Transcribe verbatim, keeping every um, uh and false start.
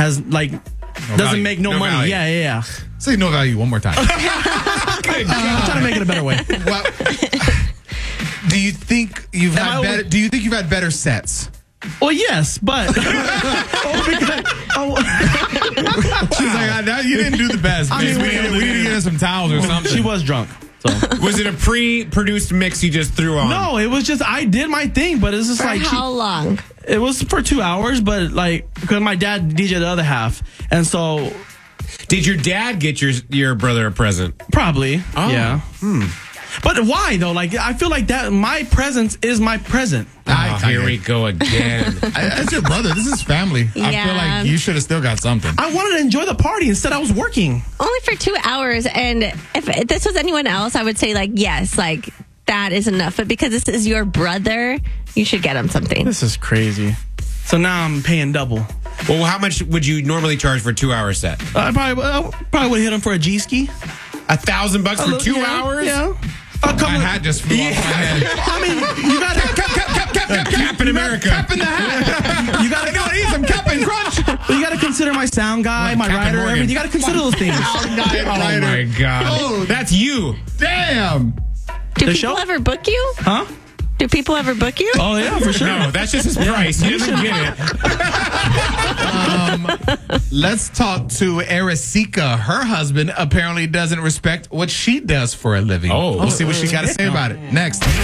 has like no doesn't value. make no, no money. Value. Yeah, yeah, yeah. Say no value one more time. uh, I'm trying to make it a better way. Well, do you think you've Am had I- better? Do you think you've had better sets? Well, yes, but oh, because, oh, She's like, "Ah, you didn't do the best. I mean, we, need, we need to get her some towels or something. she was drunk. So Was it a pre-produced mix you just threw on? no, it was just I did my thing, but it's just For like she- how long? it was for two hours, but like because my dad D J'd the other half, and so Did your dad get your your brother a present? probably Oh. yeah. Hmm. But why though? Like I feel like that my presence is my present. Oh, here we go again. I, that's your brother. This is family. I feel Yeah. like you should have still got something. I wanted to enjoy the party. Instead, I was working. Only for two hours. And if this was anyone else, I would say, like, yes, like, that is enough. But because this is your brother, you should get him something. This is crazy. So now I'm paying double. Well, how much would you normally charge for a two-hour set? I probably uh, probably would hit him for a G ski. A thousand bucks for two yeah, hours? Yeah. A couple My of- hat just flew off my head. I mean, you got Cap, cap, cap, cap, cap, cap, Cap in America. Cap in the hat. You gotta gotta eat some cap and crunch. you gotta consider my sound guy, my Captain rider, Morgan. everything. You gotta consider those things. Oh, my God. Oh. That's you. Damn. Do The people show? ever book you? Huh? Do people ever book you? Oh yeah, for sure. No, that's just his price. He doesn't get it. Let's talk to Ericika. Her husband apparently doesn't respect what she does for a living. Oh. We'll see what she got to say about it next.